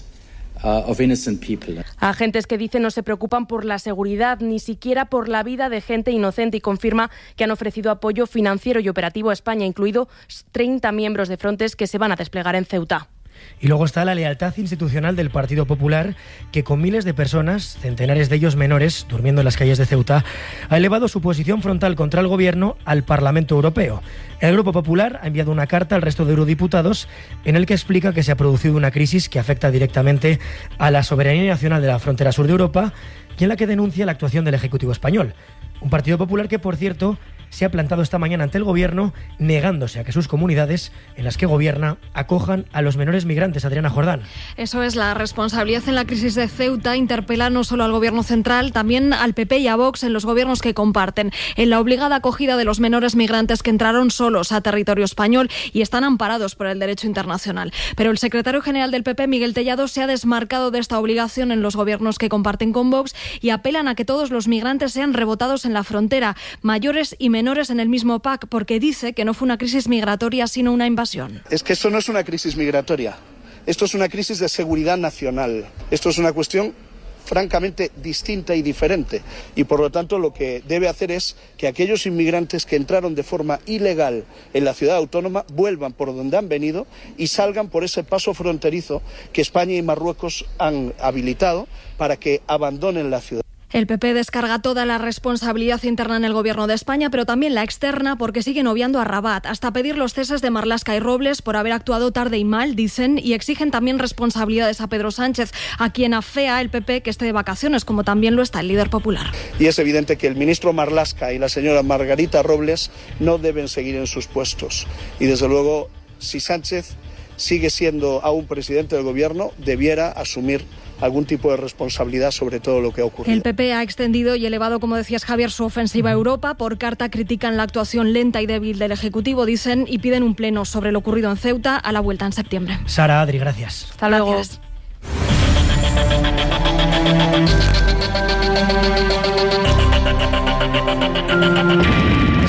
Of innocent people. Agentes que dicen no se preocupan por la seguridad, ni siquiera por la vida de gente inocente, y confirma que han ofrecido apoyo financiero y operativo a España, incluido 30 miembros de Frontex que se van a desplegar en Ceuta. Y luego está la lealtad institucional del Partido Popular, que con miles de personas, centenares de ellos menores, durmiendo en las calles de Ceuta, ha elevado su posición frontal contra el Gobierno al Parlamento Europeo. El Grupo Popular ha enviado una carta al resto de eurodiputados en el que explica que se ha producido una crisis que afecta directamente a la soberanía nacional de la frontera sur de Europa y en la que denuncia la actuación del Ejecutivo español. Un Partido Popular que, por cierto, se ha plantado esta mañana ante el Gobierno, negándose a que sus comunidades, en las que gobierna, acojan a los menores migrantes. Adriana Jordán. Eso es, la responsabilidad en la crisis de Ceuta interpela no solo al Gobierno central, también al PP y a Vox en los gobiernos que comparten, en la obligada acogida de los menores migrantes que entraron solos a territorio español y están amparados por el derecho internacional. Pero el secretario general del PP, Miguel Tellado, se ha desmarcado de esta obligación en los gobiernos que comparten con Vox y apelan a que todos los migrantes sean rebotados en la frontera, mayores y menores en el mismo pack, porque dice que no fue una crisis migratoria sino una invasión. Es que esto no es una crisis migratoria, esto es una crisis de seguridad nacional, esto es una cuestión francamente distinta y diferente, y por lo tanto lo que debe hacer es que aquellos inmigrantes que entraron de forma ilegal en la ciudad autónoma vuelvan por donde han venido y salgan por ese paso fronterizo que España y Marruecos han habilitado para que abandonen la ciudad. El PP descarga toda la responsabilidad interna en el Gobierno de España, pero también la externa, porque siguen obviando a Rabat, hasta pedir los ceses de Marlaska y Robles por haber actuado tarde y mal, dicen, y exigen también responsabilidades a Pedro Sánchez, a quien afea el PP que esté de vacaciones, como también lo está el líder popular. Y es evidente que el ministro Marlaska y la señora Margarita Robles no deben seguir en sus puestos. Y desde luego, si Sánchez sigue siendo aún presidente del Gobierno, debiera asumir algún tipo de responsabilidad sobre todo lo que ha ocurrido. El PP ha extendido y elevado, como decías, Javier, su ofensiva a Europa. Por carta critican la actuación lenta y débil del Ejecutivo, dicen, y piden un pleno sobre lo ocurrido en Ceuta a la vuelta en septiembre. Sara, Adri, gracias. Hasta luego. Gracias.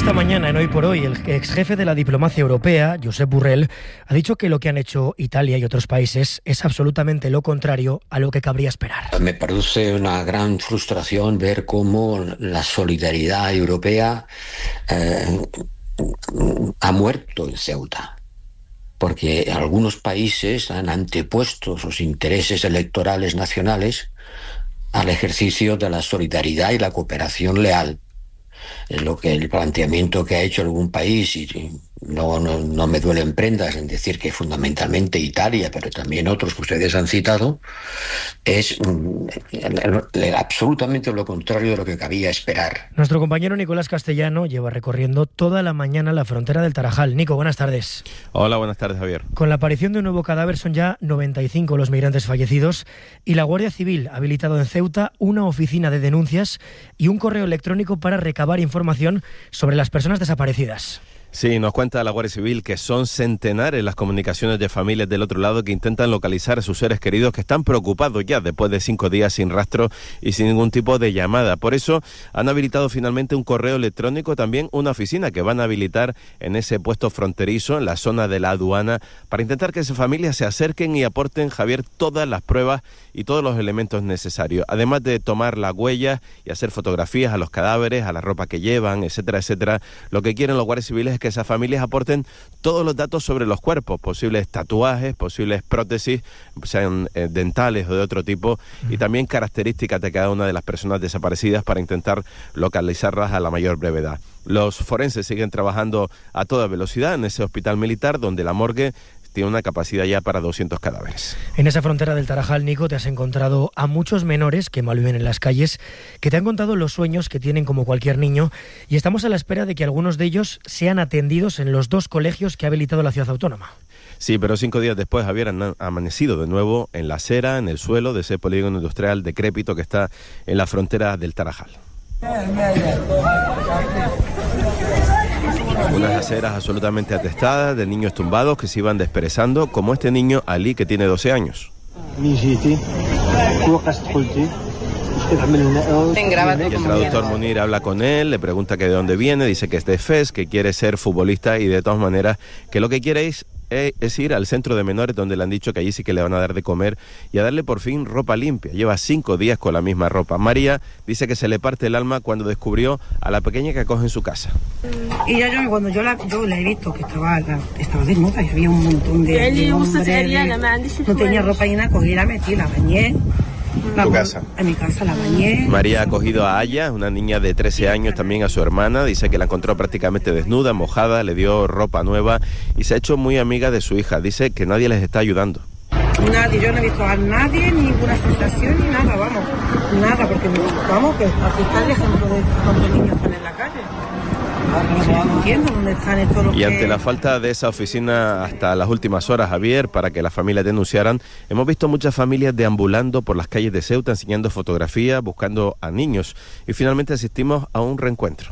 Esta mañana en Hoy por Hoy, el ex jefe de la diplomacia europea, Josep Borrell, ha dicho que lo que han hecho Italia y otros países es absolutamente lo contrario a lo que cabría esperar. Me produce una gran frustración ver cómo la solidaridad europea ha muerto en Ceuta, porque algunos países han antepuesto sus intereses electorales nacionales al ejercicio de la solidaridad y la cooperación leal. Es lo que el planteamiento que ha hecho algún país, y no me duelen prendas en decir que fundamentalmente Italia, pero también otros que ustedes han citado, es absolutamente lo contrario de lo que cabía esperar. Nuestro compañero Nicolás Castellano lleva recorriendo toda la mañana la frontera del Tarajal. Nico, buenas tardes. Hola, buenas tardes, Javier. Con la aparición de un nuevo cadáver son ya 95 los migrantes fallecidos y la Guardia Civil ha habilitado en Ceuta una oficina de denuncias y un correo electrónico para recabar información sobre las personas desaparecidas. Sí, nos cuenta la Guardia Civil que son centenares las comunicaciones de familias del otro lado que intentan localizar a sus seres queridos que están preocupados ya después de 5 días sin rastro y sin ningún tipo de llamada. Por eso han habilitado finalmente un correo electrónico, también una oficina que van a habilitar en ese puesto fronterizo, en la zona de la aduana, para intentar que esas familias se acerquen y aporten, Javier, todas las pruebas y todos los elementos necesarios. Además de tomar las huellas y hacer fotografías a los cadáveres, a la ropa que llevan, etcétera, etcétera, lo que quieren los guardias civiles es que esas familias aporten todos los datos sobre los cuerpos, posibles tatuajes, posibles prótesis, sean dentales o de otro tipo, y también características de cada una de las personas desaparecidas para intentar localizarlas a la mayor brevedad. Los forenses siguen trabajando a toda velocidad en ese hospital militar donde la morgue tiene una capacidad ya para 200 cadáveres. En esa frontera del Tarajal, Nico, te has encontrado a muchos menores que malviven en las calles, que te han contado los sueños que tienen como cualquier niño, y estamos a la espera de que algunos de ellos sean atendidos en los 2 colegios que ha habilitado la ciudad autónoma. Sí, pero 5 días después, Javier, han amanecido de nuevo en la acera, en el suelo de ese polígono industrial decrépito que está en la frontera del Tarajal. Unas aceras absolutamente atestadas de niños tumbados que se iban desperezando, como este niño Ali, que tiene 12 años. Y el traductor Munir habla con él, le pregunta que de dónde viene, dice que es de Fez, que quiere ser futbolista y de todas maneras que lo que quiere es ir al centro de menores donde le han dicho que allí sí que le van a dar de comer y a darle por fin ropa limpia. Lleva 5 días con la misma ropa. María dice que se le parte el alma cuando descubrió a la pequeña que acoge en su casa. Y ya cuando yo la he visto que estaba desnuda y había un montón de hombres, no tenía ropa y nada, cogí y la metí, la bañé. ¿Tu casa? En mi casa la bañé. María ha acogido a Aya, una niña de 13 años, también a su hermana. Dice que la encontró prácticamente desnuda, mojada, le dio ropa nueva y se ha hecho muy amiga de su hija. Dice que nadie les está ayudando. Nadie, yo no he visto a nadie, ninguna sensación ni nada, vamos. Nada, porque vamos, que aquí está el ejemplo de cuántos niños están en la calle. No entiendo dónde están estos los Y ante que... la falta de esa oficina hasta las últimas horas, Javier, para que las familias denunciaran, hemos visto muchas familias deambulando por las calles de Ceuta, enseñando fotografías, buscando a niños. Y finalmente asistimos a un reencuentro.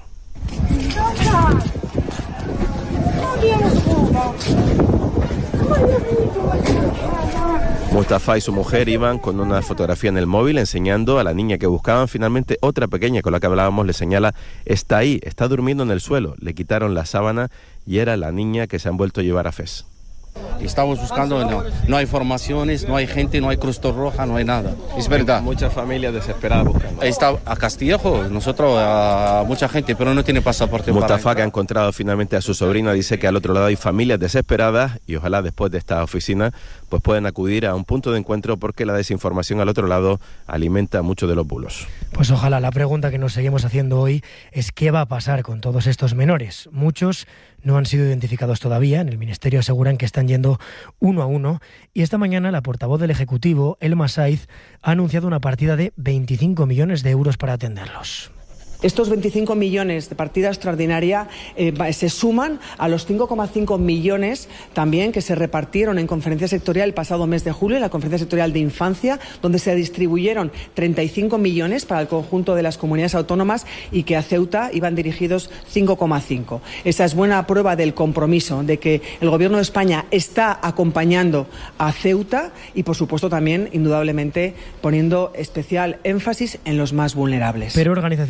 Mustafa y su mujer iban con una fotografía en el móvil enseñando a la niña que buscaban. Finalmente otra pequeña con la que hablábamos le señala, está ahí, está durmiendo en el suelo. Le quitaron la sábana y era la niña que se han vuelto a llevar a Fez. Estamos buscando, no hay formaciones, no hay gente, no hay Cruz Roja, no hay nada. Es verdad. Muchas familias desesperadas buscando. Está a Castillejo, nosotros a mucha gente, pero no tiene pasaporte. Mustafa, que ha encontrado finalmente a su sobrina, dice que al otro lado hay familias desesperadas y ojalá después de esta oficina pues pueden acudir a un punto de encuentro porque la desinformación al otro lado alimenta mucho de los bulos. Pues ojalá. La pregunta que nos seguimos haciendo hoy es ¿qué va a pasar con todos estos menores? Muchos no han sido identificados todavía. En el Ministerio aseguran que están yendo uno a uno. Y esta mañana la portavoz del Ejecutivo, Elma Saiz, ha anunciado una partida de 25 millones de euros para atenderlos. Estos 25 millones de partida extraordinaria se suman a los 5,5 millones también que se repartieron en conferencia sectorial el pasado mes de julio, en la conferencia sectorial de infancia, donde se distribuyeron 35 millones para el conjunto de las comunidades autónomas y que a Ceuta iban dirigidos 5,5. Esa es buena prueba del compromiso de que el Gobierno de España está acompañando a Ceuta y, por supuesto, también, indudablemente, poniendo especial énfasis en los más vulnerables. Pero organizaciones como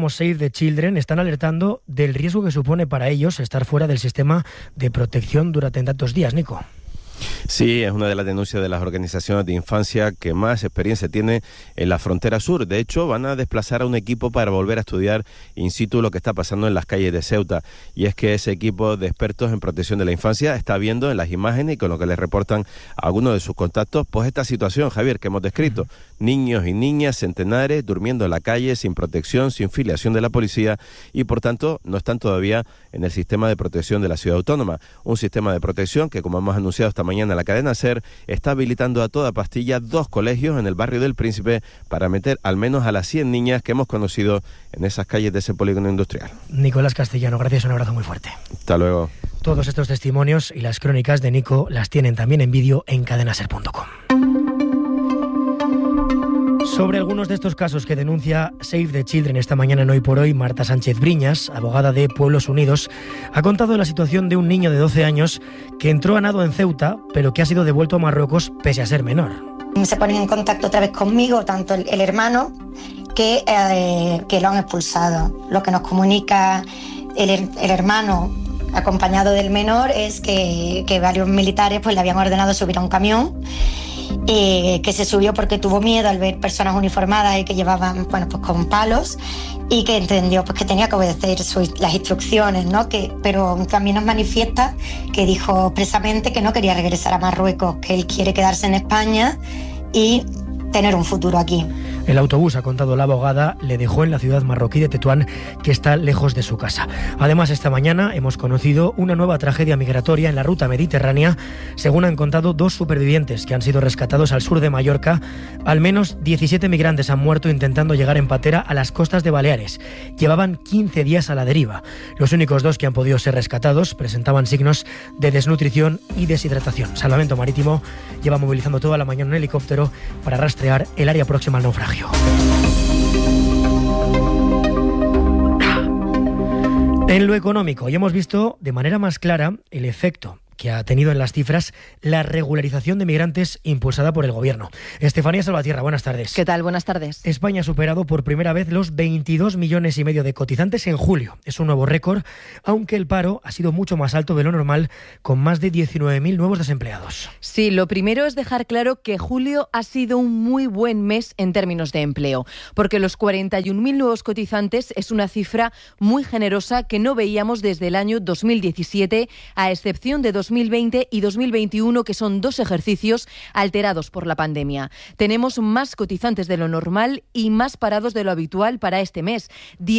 como Save the Children están alertando del riesgo que supone para ellos estar fuera del sistema de protección durante tantos días, Nico. Sí, es una de las denuncias de las organizaciones de infancia que más experiencia tiene en la frontera sur. De hecho, van a desplazar a un equipo para volver a estudiar in situ lo que está pasando en las calles de Ceuta. Y es que ese equipo de expertos en protección de la infancia está viendo en las imágenes y con lo que les reportan a algunos de sus contactos, pues esta situación, Javier, que hemos descrito. Niños y niñas centenares durmiendo en la calle sin protección, sin filiación de la policía y, por tanto, no están todavía en el sistema de protección de la ciudad autónoma. Un sistema de protección que, como hemos anunciado esta mañana en la cadena SER, está habilitando a toda pastilla 2 colegios en el barrio del Príncipe para meter al menos a las 100 niñas que hemos conocido en esas calles de ese polígono industrial. Nicolás Castellano, gracias, un abrazo muy fuerte. Hasta luego. Todos estos testimonios y las crónicas de Nico las tienen también en vídeo en cadenaser.com. Sobre algunos de estos casos que denuncia Save the Children esta mañana en Hoy por Hoy, Marta Sánchez Briñas, abogada de Pueblos Unidos, ha contado la situación de un niño de 12 años que entró a nado en Ceuta, pero que ha sido devuelto a Marruecos pese a ser menor. Se ponen en contacto otra vez conmigo, tanto el hermano que lo han expulsado. Lo que nos comunica el hermano acompañado del menor es que varios militares pues le habían ordenado subir a un camión, que se subió porque tuvo miedo al ver personas uniformadas y que llevaban pues con palos, y que entendió pues que tenía que obedecer las instrucciones, ¿no? Pero también nos manifiesta que dijo expresamente que no quería regresar a Marruecos, que él quiere quedarse en España y tener un futuro aquí. El autobús, ha contado la abogada, le dejó en la ciudad marroquí de Tetuán, que está lejos de su casa. Además, esta mañana hemos conocido una nueva tragedia migratoria en la ruta mediterránea. Según han contado 2 supervivientes que han sido rescatados al sur de Mallorca, al menos 17 migrantes han muerto intentando llegar en patera a las costas de Baleares. Llevaban 15 días a la deriva. Los únicos 2 que han podido ser rescatados presentaban signos de desnutrición y deshidratación. Salvamento Marítimo lleva movilizando toda la mañana un helicóptero para rastrear el área próxima al naufragio. En lo económico, hoy hemos visto de manera más clara el efecto que ha tenido en las cifras la regularización de migrantes impulsada por el Gobierno. Estefanía Salvatierra, buenas tardes. ¿Qué tal? Buenas tardes. España ha superado por primera vez los 22,5 millones de cotizantes en julio. Es un nuevo récord, aunque el paro ha sido mucho más alto de lo normal, con más de 19.000 nuevos desempleados. Sí, lo primero es dejar claro que julio ha sido un muy buen mes en términos de empleo, porque los 41.000 nuevos cotizantes es una cifra muy generosa que no veíamos desde el año 2017, a excepción de 2020 y 2021, que son 2 ejercicios alterados por la pandemia. Tenemos más cotizantes de lo normal y más parados de lo habitual para este mes,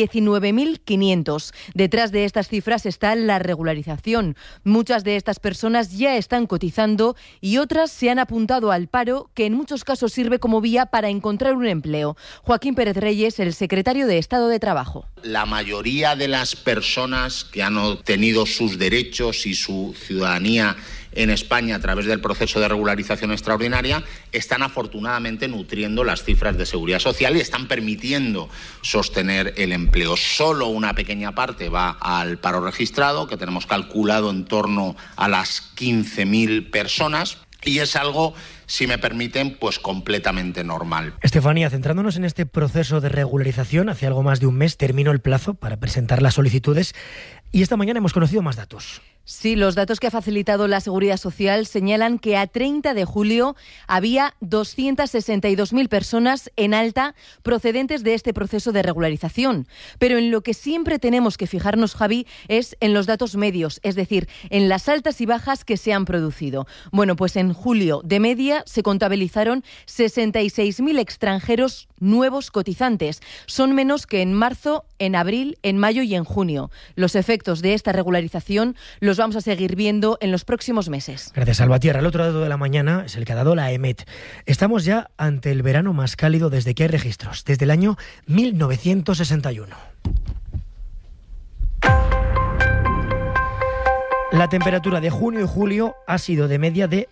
19.500. Detrás de estas cifras está la regularización. Muchas de estas personas ya están cotizando y otras se han apuntado al paro, que en muchos casos sirve como vía para encontrar un empleo. Joaquín Pérez Reyes, el secretario de Estado de Trabajo. La mayoría de las personas que han obtenido sus derechos y su ciudadanía en España a través del proceso de regularización extraordinaria están afortunadamente nutriendo las cifras de seguridad social y están permitiendo sostener el empleo. Solo una pequeña parte va al paro registrado, que tenemos calculado en torno a las 15.000 personas, y es algo, si me permiten, pues completamente normal. Estefanía, centrándonos en este proceso de regularización, hace algo más de un mes terminó el plazo para presentar las solicitudes y esta mañana hemos conocido más datos. Sí, los datos que ha facilitado la Seguridad Social señalan que a 30 de julio había 262.000 personas en alta procedentes de este proceso de regularización. Pero en lo que siempre tenemos que fijarnos, Javi, es en los datos medios, es decir, en las altas y bajas que se han producido. Bueno, pues en julio, de media, se contabilizaron 66.000 extranjeros nuevos cotizantes. Son menos que en marzo, en abril, en mayo y en junio. Los efectos de esta regularización los vamos a seguir viendo en los próximos meses. Gracias, Salvatierra. El otro dato de la mañana es el que ha dado la EMET. Estamos ya ante el verano más cálido desde que hay registros, desde el año 1961. La temperatura de junio y julio ha sido de media de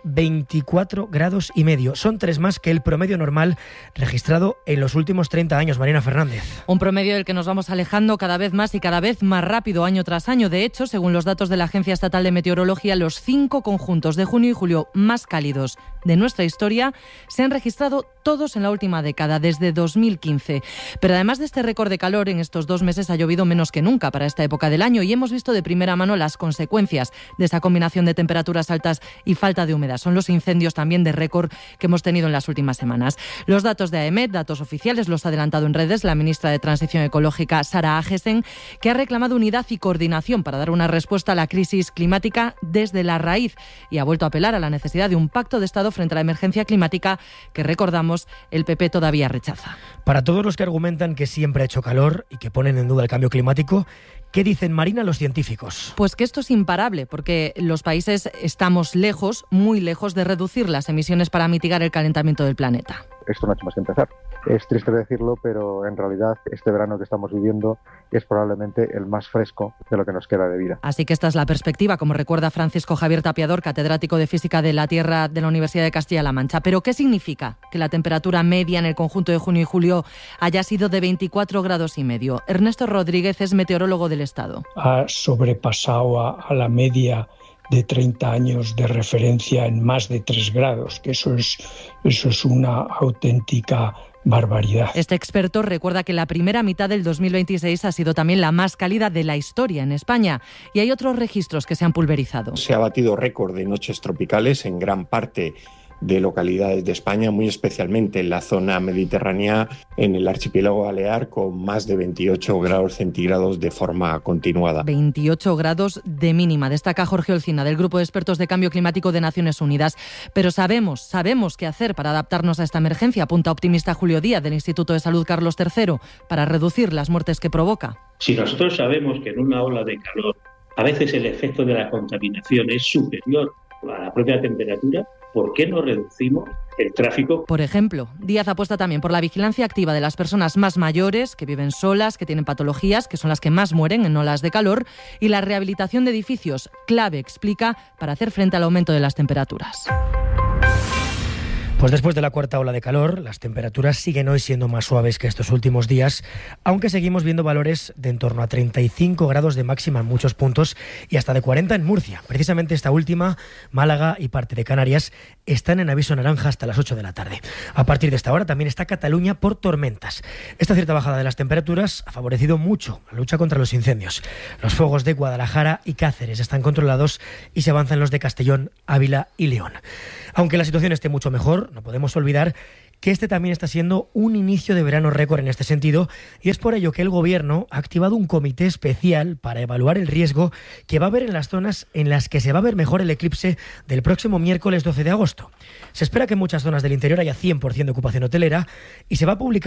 24 grados y medio. Son 3 más que el promedio normal registrado en los últimos 30 años. Marina Fernández. Un promedio del que nos vamos alejando cada vez más y cada vez más rápido año tras año. De hecho, según los datos de la Agencia Estatal de Meteorología, los 5 conjuntos de junio y julio más cálidos de nuestra historia se han registrado todos en la última década, desde 2015. Pero además de este récord de calor, en estos 2 meses ha llovido menos que nunca para esta época del año y hemos visto de primera mano las consecuencias de esa combinación de temperaturas altas y falta de humedad. Son los incendios también de récord que hemos tenido en las últimas semanas. Los datos de AEMET, datos oficiales, los ha adelantado en redes la ministra de Transición Ecológica, Sara Agesen, que ha reclamado unidad y coordinación para dar una respuesta a la crisis climática desde la raíz y ha vuelto a apelar a la necesidad de un pacto de Estado frente a la emergencia climática que, recordamos, el PP todavía rechaza. Para todos los que argumentan que siempre ha hecho calor y que ponen en duda el cambio climático, ¿qué dicen, Marina, los científicos? Pues que esto es imparable, porque los países estamos lejos, muy lejos de reducir las emisiones para mitigar el calentamiento del planeta. Esto no ha hecho más que empezar. Es triste decirlo, pero en realidad este verano que estamos viviendo es probablemente el más fresco de lo que nos queda de vida. Así que esta es la perspectiva, como recuerda Francisco Javier Tapiador, catedrático de Física de la Tierra de la Universidad de Castilla-La Mancha. ¿Pero qué significa que la temperatura media en el conjunto de junio y julio haya sido de 24 grados y medio? Ernesto Rodríguez es meteorólogo del Estado. Ha sobrepasado a la media de 30 años de referencia en más de 3 grados, que eso es una auténtica barbaridad. Este experto recuerda que la primera mitad del 2026 ha sido también la más cálida de la historia en España y hay otros registros que se han pulverizado. Se ha batido récord de noches tropicales en gran parte de localidades de España, muy especialmente en la zona mediterránea, en el archipiélago balear, con más de 28 grados centígrados de forma continuada. 28 grados de mínima, destaca Jorge Olcina, del Grupo de Expertos de Cambio Climático de Naciones Unidas. Pero sabemos qué hacer para adaptarnos a esta emergencia, apunta optimista Julio Díaz, del Instituto de Salud Carlos III, para reducir las muertes que provoca. Si nosotros sabemos que en una ola de calor a veces el efecto de la contaminación es superior a la propia temperatura, ¿por qué no reducimos el tráfico? Por ejemplo, Díaz apuesta también por la vigilancia activa de las personas más mayores, que viven solas, que tienen patologías, que son las que más mueren en olas de calor, y la rehabilitación de edificios, clave, explica, para hacer frente al aumento de las temperaturas. Pues después de la cuarta ola de calor, las temperaturas siguen hoy siendo más suaves que estos últimos días, aunque seguimos viendo valores de en torno a 35 grados de máxima en muchos puntos y hasta de 40 en Murcia. Precisamente esta última, Málaga y parte de Canarias, están en aviso naranja hasta las 8 de la tarde. A partir de esta hora también está Cataluña por tormentas. Esta cierta bajada de las temperaturas ha favorecido mucho la lucha contra los incendios. Los fuegos de Guadalajara y Cáceres están controlados y se avanzan los de Castellón, Ávila y León. Aunque la situación esté mucho mejor, no podemos olvidar que este también está siendo un inicio de verano récord en este sentido y es por ello que el Gobierno ha activado un comité especial para evaluar el riesgo que va a haber en las zonas en las que se va a ver mejor el eclipse del próximo miércoles 12 de agosto. Se espera que en muchas zonas del interior haya 100% de ocupación hotelera y se va a publicar